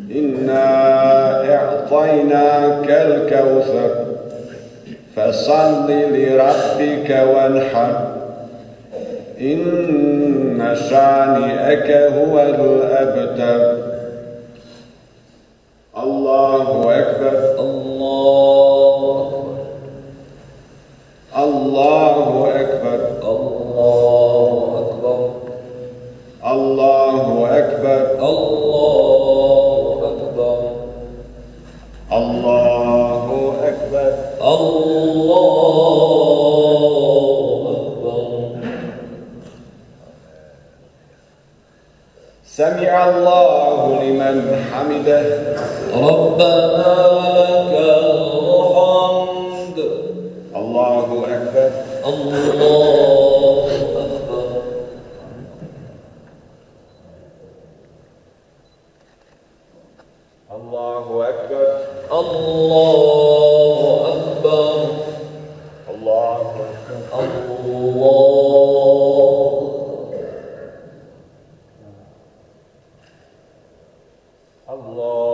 إنا أعطيناك الكوثر فصل لربك وانحر إن شانئك هو الأبتر. الله أكبر. الله أكبر. الله أكبر. الله أكبر. الله أكبر. الله أكبر. الله أكبر. الله أكبر. سمع الله لمن حمده. ربنا لك الحمد. الله أكبر. الله أكبر. الله أكبر. الله أكبر. الله أكبر. الله